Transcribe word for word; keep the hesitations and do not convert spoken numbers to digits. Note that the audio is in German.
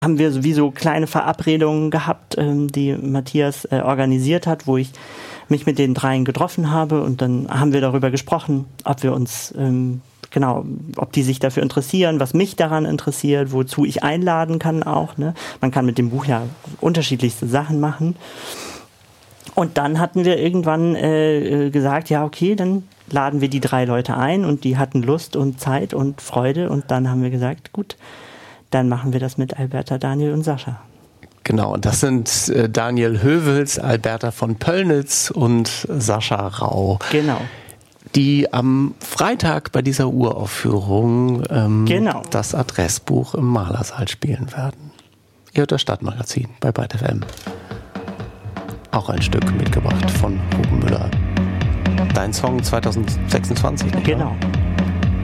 haben wir sowieso kleine Verabredungen gehabt, ähm, die Matthias äh, organisiert hat, wo ich mich mit den dreien getroffen habe und dann haben wir darüber gesprochen, ob wir uns, ähm, genau, ob die sich dafür interessieren, was mich daran interessiert, wozu ich einladen kann auch. Ne? Man kann mit dem Buch ja unterschiedlichste Sachen machen. Und dann hatten wir irgendwann äh, gesagt, ja okay, dann laden wir die drei Leute ein und die hatten Lust und Zeit und Freude und dann haben wir gesagt, gut, dann machen wir das mit Alberta, Daniel und Sascha. Genau, und das sind äh, Daniel Höwels, Alberta von Pöllnitz und Sascha Rau. Genau. Die am Freitag bei dieser Uraufführung ähm, genau. das Adressbuch im Malersaal spielen werden. Ihr hört das Stadtmagazin bei Byte F M. Auch ein Stück mitgebracht von Ruben Müller. Dein Song zwanzig sechsundzwanzig, nicht wahr? Genau.